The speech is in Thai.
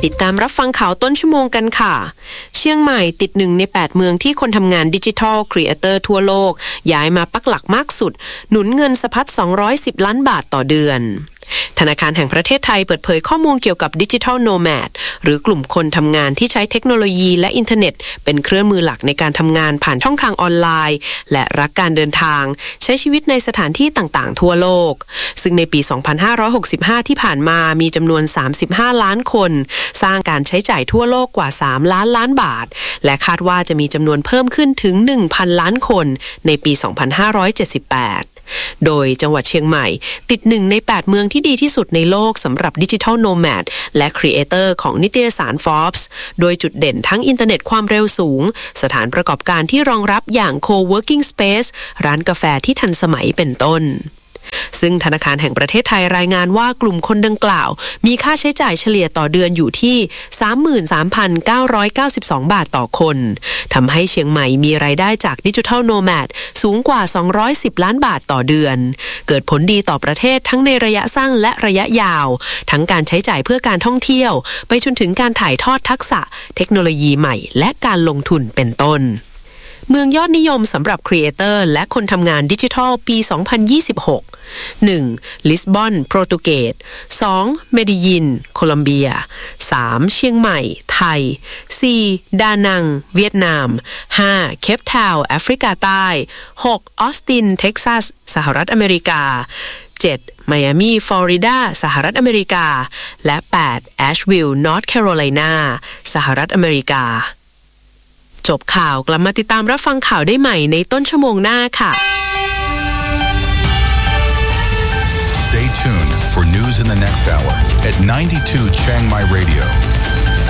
ติดตามรับฟังข่าวต้นชั่วโมงกันค่ะเชียงใหม่ติด1ใน8เมืองที่คนทำงานดิจิทัลครีเอเตอร์ทั่วโลกย้ายมาปักหลักมากสุดหนุนเงินสะพัด210ล้านบาทต่อเดือนธนาคารแห่งประเทศไทยเปิดเผยข้อมูลเกี่ยวกับดิจิทัลโนแมดหรือกลุ่มคนทำงานที่ใช้เทคโนโลยีและอินเทอร์เน็ตเป็นเครื่องมือหลักในการทำงานผ่านช่องทางออนไลน์และรักการเดินทางใช้ชีวิตในสถานที่ต่างๆทั่วโลกซึ่งในปี 2565 ที่ผ่านมามีจำนวน35ล้านคนสร้างการใช้จ่ายทั่วโลกกว่า3ล้านล้านบาทและคาดว่าจะมีจำนวนเพิ่มขึ้นถึง 1,000 ล้านคนในปี 2578โดยจังหวัดเชียงใหม่ติด1ใน8เมืองที่ดีที่สุดในโลกสำหรับดิจิทัลโนแมดและครีเอเตอร์ของนิตยสาร Forbes โดยจุดเด่นทั้งอินเทอร์เน็ตความเร็วสูงสถานประกอบการที่รองรับอย่าง Co-working Space ร้านกาแฟที่ทันสมัยเป็นต้นซึ่งธนาคารแห่งประเทศไทยรายงานว่ากลุ่มคนดังกล่าวมีค่าใช้จ่ายเฉลี่ยต่อเดือนอยู่ที่ 33,992 บาทต่อคนทำให้เชียงใหม่มีรายได้จากดิจิทัลโนแมดสูงกว่า210ล้านบาทต่อเดือนเกิดผลดีต่อประเทศทั้งในระยะสั้นและระยะยาวทั้งการใช้จ่ายเพื่อการท่องเที่ยวไปจนถึงการถ่ายทอดทักษะเทคโนโลยีใหม่และการลงทุนเป็นต้นเมืองยอดนิยมสำหรับครีเอเตอร์และคนทำงานดิจิทัลปี 2026 1. ลิสบอนโปรตุเกส 2. เมดิยินโคลัมเบีย 3. เชียงใหม่ไทย 4. ดานังเวียดนาม 5. เคปทาวน์แอฟริกาใต้ 6. ออสตินเท็กซัสสหรัฐอเมริกา 7. ไมอามีฟลอริดาสหรัฐอเมริกาและ 8. แอชวิลล์นอร์ทแคโรไลนาสหรัฐอเมริกาจบข่าวกลับมาติดตามรับฟังข่าวได้ใหม่ในต้นชั่วโมงหน้าค่ะ Stay tuned for news in the next hour at 92 Chiang Mai Radio.